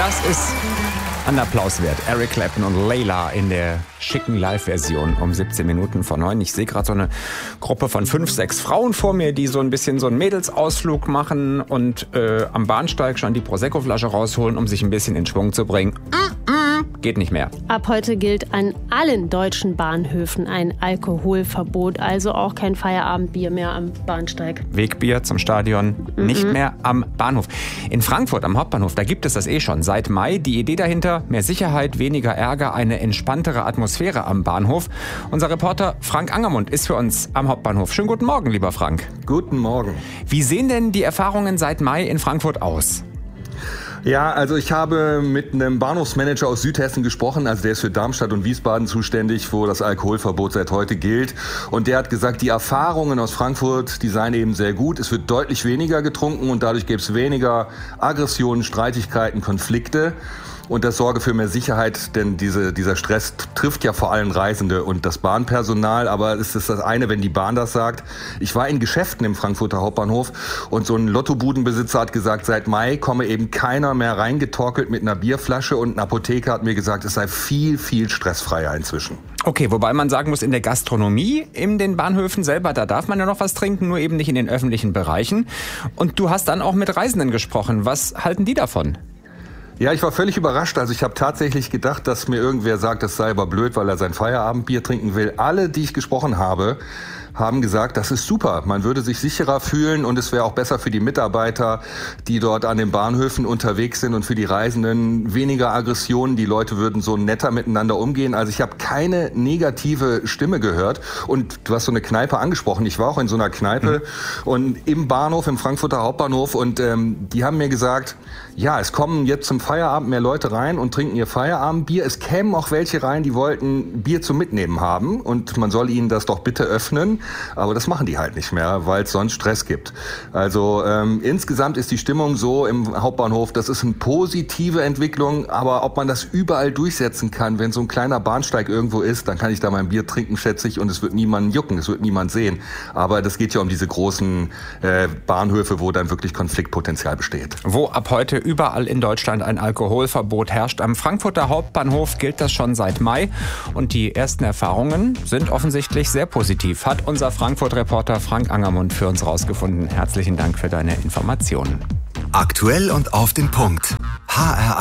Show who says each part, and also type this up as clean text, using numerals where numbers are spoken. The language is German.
Speaker 1: Das ist ein Applaus wert. Eric Clapton und Layla in der schicken Live-Version um 17 Minuten vor 9. Ich sehe gerade so eine Gruppe von 5, 6 Frauen vor mir, die so ein bisschen so einen Mädelsausflug machen und am Bahnsteig schon die Prosecco-Flasche rausholen, um sich ein bisschen in Schwung zu bringen. Geht nicht mehr.
Speaker 2: Ab heute gilt an allen deutschen Bahnhöfen ein Alkoholverbot, also auch kein Feierabendbier mehr am Bahnsteig.
Speaker 1: Wegbier zum Stadion, nicht mehr am Bahnhof. In Frankfurt am Hauptbahnhof, da gibt es das schon seit Mai. Die Idee dahinter, mehr Sicherheit, weniger Ärger, eine entspanntere Atmosphäre am Bahnhof. Unser Reporter Frank Angermund ist für uns am Hauptbahnhof. Schönen guten Morgen, lieber Frank.
Speaker 3: Guten Morgen.
Speaker 1: Wie sehen denn die Erfahrungen seit Mai in Frankfurt aus?
Speaker 3: Ja, also ich habe mit einem Bahnhofsmanager aus Südhessen gesprochen, also der ist für Darmstadt und Wiesbaden zuständig, wo das Alkoholverbot seit heute gilt. Und der hat gesagt, die Erfahrungen aus Frankfurt, die seien eben sehr gut. Es wird deutlich weniger getrunken und dadurch gäbe es weniger Aggressionen, Streitigkeiten, Konflikte. Und das sorge für mehr Sicherheit, denn dieser Stress trifft ja vor allem Reisende und das Bahnpersonal. Aber es ist das eine, wenn die Bahn das sagt. Ich war in Geschäften im Frankfurter Hauptbahnhof und so ein Lottobudenbesitzer hat gesagt, seit Mai komme eben keiner mehr reingetorkelt mit einer Bierflasche. Und ein Apotheker hat mir gesagt, es sei viel, viel stressfreier inzwischen.
Speaker 1: Okay, wobei man sagen muss, in der Gastronomie, in den Bahnhöfen selber, da darf man ja noch was trinken, nur eben nicht in den öffentlichen Bereichen. Und du hast dann auch mit Reisenden gesprochen. Was halten die davon?
Speaker 3: Ja, ich war völlig überrascht. Also ich habe tatsächlich gedacht, dass mir irgendwer sagt, das sei aber blöd, weil er sein Feierabendbier trinken will. Alle, die ich gesprochen habe, haben gesagt, das ist super. Man würde sich sicherer fühlen und es wäre auch besser für die Mitarbeiter, die dort an den Bahnhöfen unterwegs sind und für die Reisenden weniger Aggressionen. Die Leute würden so netter miteinander umgehen. Also ich habe keine negative Stimme gehört. Und du hast so eine Kneipe angesprochen. Ich war auch in so einer Kneipe und im Bahnhof, im Frankfurter Hauptbahnhof und die haben mir gesagt, ja, es kommen jetzt zum Feierabend mehr Leute rein und trinken ihr Feierabendbier. Es kämen auch welche rein, die wollten Bier zum Mitnehmen haben und man soll ihnen das doch bitte öffnen. Aber das machen die halt nicht mehr, weil es sonst Stress gibt. Also insgesamt ist die Stimmung so im Hauptbahnhof, das ist eine positive Entwicklung. Aber ob man das überall durchsetzen kann, wenn so ein kleiner Bahnsteig irgendwo ist, dann kann ich da mein Bier trinken, schätze ich, und es wird niemanden jucken, es wird niemand sehen. Aber das geht ja um diese großen Bahnhöfe, wo dann wirklich Konfliktpotenzial besteht.
Speaker 1: Wo ab heute überall in Deutschland ein Alkoholverbot herrscht. Am Frankfurter Hauptbahnhof gilt das schon seit Mai. Und die ersten Erfahrungen sind offensichtlich sehr positiv, hat unser Frankfurt-Reporter Frank Angermund für uns rausgefunden. Herzlichen Dank für deine Informationen.
Speaker 4: Aktuell und auf den Punkt. HR1